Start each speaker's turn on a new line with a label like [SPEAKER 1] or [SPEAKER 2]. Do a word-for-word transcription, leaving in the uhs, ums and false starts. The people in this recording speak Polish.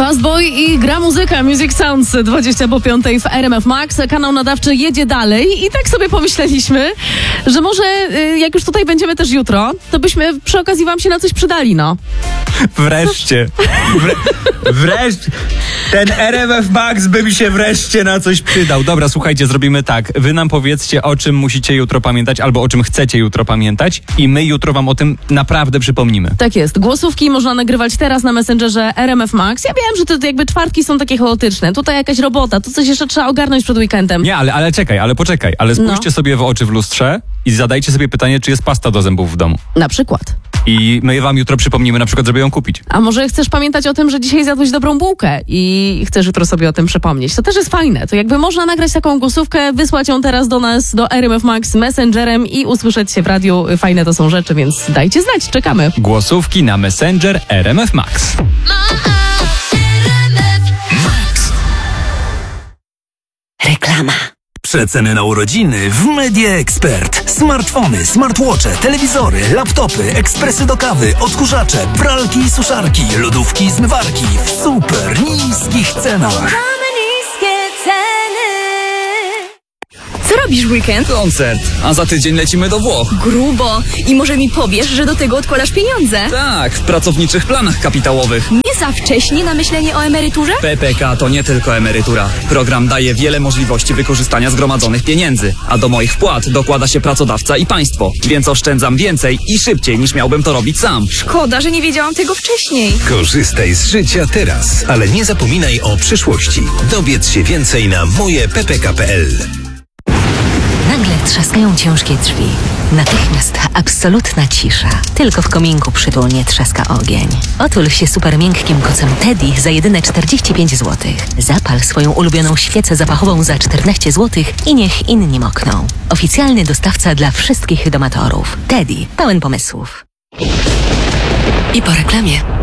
[SPEAKER 1] Fastboy i gra muzyka, Music Sounds, dwadzieścia po piątej w R M F Max. Kanał nadawczy jedzie dalej i tak sobie pomyśleliśmy, że może jak już tutaj będziemy też jutro, to byśmy przy okazji wam się na coś przydali, no.
[SPEAKER 2] Wreszcie. Wre wreszcie. Ten R M F Max by mi się wreszcie na coś przydał. Dobra, słuchajcie, zrobimy tak. Wy nam powiedzcie, o czym musicie jutro pamiętać, albo o czym chcecie jutro pamiętać i my jutro wam o tym naprawdę przypomnimy.
[SPEAKER 1] Tak jest. Głosówki można nagrywać teraz na Messengerze R M F Max. Ja wiem, że to jakby czwartki są takie chaotyczne. Tutaj jakaś robota, to coś jeszcze trzeba ogarnąć przed weekendem.
[SPEAKER 2] Nie, ale, ale czekaj, ale poczekaj. Ale spójrzcie
[SPEAKER 1] no.
[SPEAKER 2] sobie w oczy w lustrze i zadajcie sobie pytanie, czy jest pasta do zębów w domu.
[SPEAKER 1] Na przykład.
[SPEAKER 2] I my wam jutro przypomnimy na przykład, żeby ją kupić.
[SPEAKER 1] A może chcesz pamiętać o tym, że dzisiaj zjadłeś dobrą bułkę i chcesz jutro sobie o tym przypomnieć. To też jest fajne. To jakby można nagrać taką głosówkę, wysłać ją teraz do nas, do R M F Max Messengerem i usłyszeć się w radiu. Fajne to są rzeczy, więc dajcie znać, czekamy.
[SPEAKER 2] Głosówki na Messenger R M F Max.
[SPEAKER 3] Reklama.
[SPEAKER 4] Przeceny na urodziny w Media Expert. Smartfony, smartwatche, telewizory, laptopy, ekspresy do kawy, odkurzacze, pralki i suszarki, lodówki i zmywarki w super niskich cenach.
[SPEAKER 3] Co robisz w weekend?
[SPEAKER 5] Koncert, a za tydzień lecimy do Włoch.
[SPEAKER 3] Grubo. I może mi powiesz, że do tego odkładasz pieniądze?
[SPEAKER 5] Tak, w pracowniczych planach kapitałowych.
[SPEAKER 3] Nie za wcześnie na myślenie o emeryturze?
[SPEAKER 5] P P K to nie tylko emerytura. Program daje wiele możliwości wykorzystania zgromadzonych pieniędzy, a do moich wpłat dokłada się pracodawca i państwo, więc oszczędzam więcej i szybciej niż miałbym to robić sam.
[SPEAKER 3] Szkoda, że nie wiedziałam tego wcześniej.
[SPEAKER 4] Korzystaj z życia teraz, ale nie zapominaj o przyszłości. Dowiedz się więcej na moje p p k kropka p l.
[SPEAKER 6] Nagle trzaskają ciężkie drzwi. Natychmiast absolutna cisza. Tylko w kominku przytulnie trzaska ogień. Otul się super miękkim kocem Teddy za jedyne czterdzieści pięć złotych. Zapal swoją ulubioną świecę zapachową za czternaście złotych i niech inni mokną. Oficjalny dostawca dla wszystkich domatorów. Teddy, pełen pomysłów. I po reklamie.